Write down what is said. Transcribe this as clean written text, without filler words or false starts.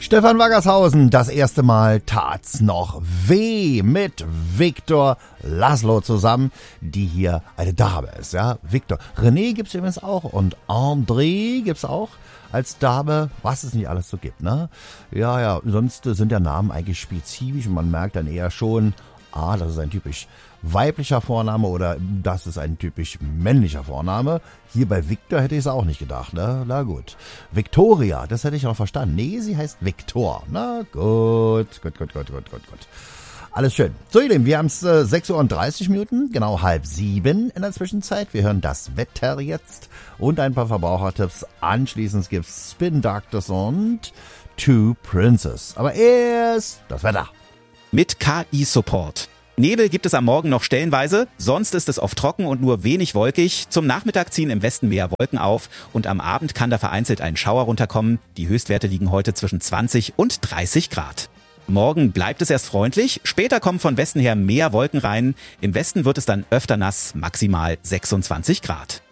Stefan Waggershausen, das erste Mal tat's noch weh mit Viktor Laszlo zusammen, die hier eine Dame ist, ja. Viktor. René gibt's übrigens auch und André gibt's auch als Dame, was es nicht alles so gibt, ne? Ja, sonst sind ja Namen eigentlich spezifisch und man merkt dann eher schon, das ist ein typisch weiblicher Vorname oder das ist ein typisch männlicher Vorname. Hier bei Viktor hätte ich es auch nicht gedacht, ne? Na gut. Viktoria, das hätte ich noch verstanden. Nee, sie heißt Viktor. Na gut. Alles schön. So, ihr Lieben, wir haben es 6:30 Uhr, genau 6:30 in der Zwischenzeit. Wir hören das Wetter jetzt und ein paar Verbrauchertipps. Anschließend gibt's Spin Doctors und Two Princes. Aber erst das Wetter. Mit KI-Support. Nebel gibt es am Morgen noch stellenweise, sonst ist es oft trocken und nur wenig wolkig. Zum Nachmittag ziehen im Westen mehr Wolken auf und am Abend kann da vereinzelt ein Schauer runterkommen. Die Höchstwerte liegen heute zwischen 20 und 30 Grad. Morgen bleibt es erst freundlich, später kommen von Westen her mehr Wolken rein. Im Westen wird es dann öfter nass, maximal 26 Grad.